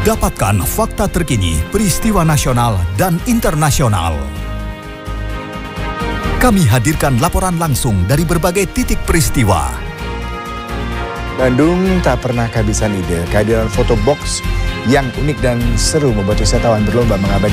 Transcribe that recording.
Dapatkan fakta terkini, peristiwa nasional dan internasional. Kami hadirkan laporan langsung dari berbagai titik peristiwa. Bandung tak pernah kehabisan ide. Kehadiran foto box yang unik dan seru membuat wisatawan berlomba mengabadikan